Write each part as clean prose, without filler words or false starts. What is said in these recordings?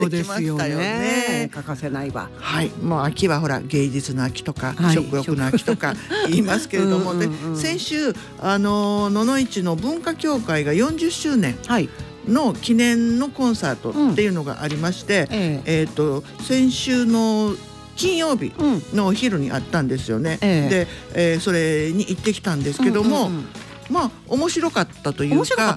きましたよね。 欠かせないわ。 はい、もう秋はほら芸術の秋とか、 はい、 食欲の秋とか言いますけれども、で先週野々市の文化協会が40周年の記念のコンサートっていうのがありまして、先週の金曜日のお昼にあったんですよね。で、それに行ってきたんですけども、まあ面白かったというか。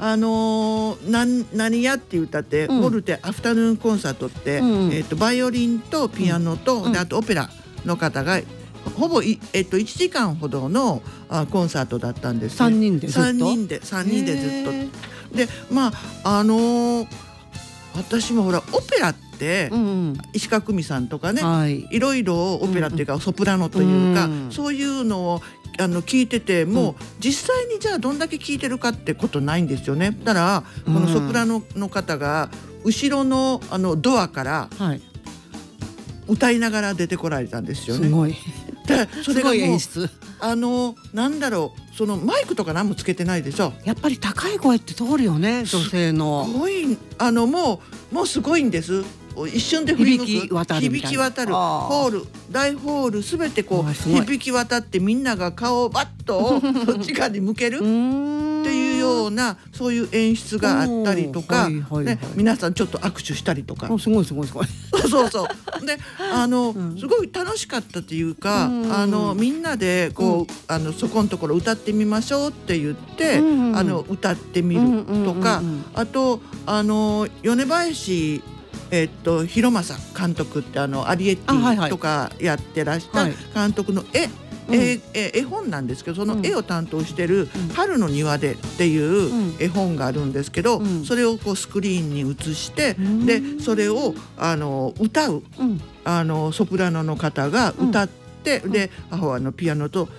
何やって言ったってフォルテアフタヌーンコンサートって、バイオリンとピアノと、であとオペラの方がほぼ1時間ほどのコンサートだったんです、ね。 3人でずっと 3人でずっと。でまあ私もほらオペラって石川久美さんとかね、いろいろオペラっていうかソプラノというか、そういうのを聞いてても、実際にじゃあどんだけ聞いてるかってことないんですよね。だからこのソプラノの方が後ろのドアから歌いながら出てこられたんですよね。 すごい。 でそれがもう演出。 なんだろう、そのマイクとか何もつけてないでしょ。 やっぱり高い声って通るよね、女性の。 すごいもうすごいんです。一瞬で振り向く、響き渡るホール、大ホールすべてこう響き渡って、みんなが顔をバッとそっち側に向けるっていうような、そういう演出があったりとか、皆さんちょっと握手したりとか。 すごいすごいすごい。 そうそうですごい楽しかったというか、みんなでこうそこのところ歌ってみましょうって言って歌ってみるとか、あと米林広政監督ってアリエッティとかやってらした監督の絵本なんですけど、その絵を担当してる「春の庭で」っていう絵本があるんですけど、それをこうスクリーンに映して、でそれを歌うソプラノの方が歌って、でピアノと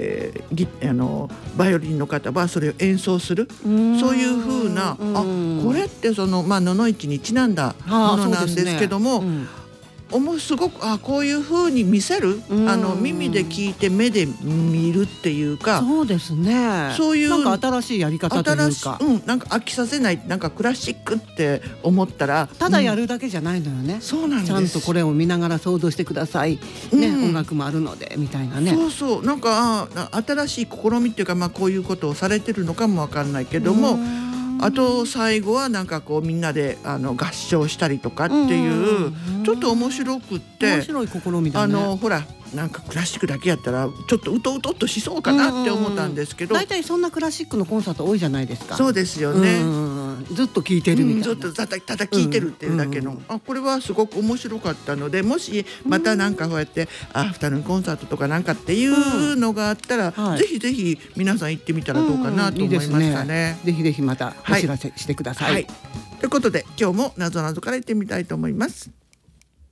バイオリンの方はそれを演奏する、そういう風な、これってその野々市にちなんだものなんですけども、すごくこういう風に見せる、耳で聞いて目で見るっていうか、 そうですね。そういうなんか新しいやり方というか、 なんか飽きさせない、なんかクラシックって思ったらただやるだけじゃないのよね。 そうなんです。 ちゃんとこれを見ながら想像してください。ね、音楽もあるのでみたいなね。 そうそう、なんか新しい試みっていうか、こういうことをされてるのかもわかんないけども。あと最後はなんかこうみんなで合唱したりとかっていう、ちょっと面白くって、 面白い試みだね。 ほらなんかクラシックだけやったらちょっとうとうとっとしそうかなって思ったんですけど、 大体そんなクラシックのコンサート多いじゃないですか。 そうですよね。 ずっと聴いてるみたいな、 ずっとただ聴いてるっていうだけの、これはすごく面白かったので、もしまたなんかこうやってアフタヌーンコンサートとかなんかっていうのがあったら、ぜひぜひ皆さん行ってみたらどうかなと思いましたね。 ぜひぜひまたお知らせしてください。 ということで今日もなぞなぞから行ってみたいと思います。